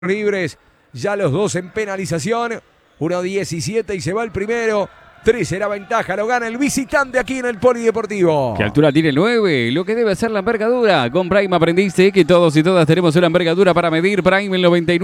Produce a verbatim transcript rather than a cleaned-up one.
libres, ya los dos en penalización, uno diecisiete y se va el primero, tres era ventaja, lo gana el visitante aquí en el Polideportivo. ¿Qué altura tiene el nueve? Lo que debe ser la envergadura. Con Prime aprendiste que todos y todas tenemos una envergadura para medir. Prime el noventa y nueve.